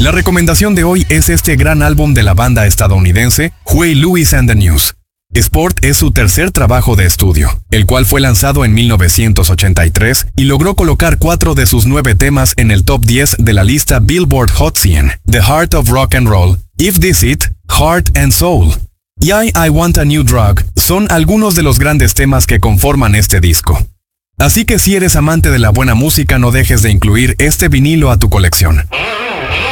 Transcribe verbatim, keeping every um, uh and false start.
La recomendación de hoy es este gran álbum de la banda estadounidense Huey Lewis and the News. Sport es su tercer trabajo de estudio, el cual fue lanzado en mil novecientos ochenta y tres y logró colocar cuatro de sus nueve temas en el top diez de la lista Billboard Hot cien, The Heart of Rock and Roll, If This It, Heart and Soul y I, I Want a New Drug son algunos de los grandes temas que conforman este disco. Así que si eres amante de la buena música, no dejes de incluir este vinilo a tu colección.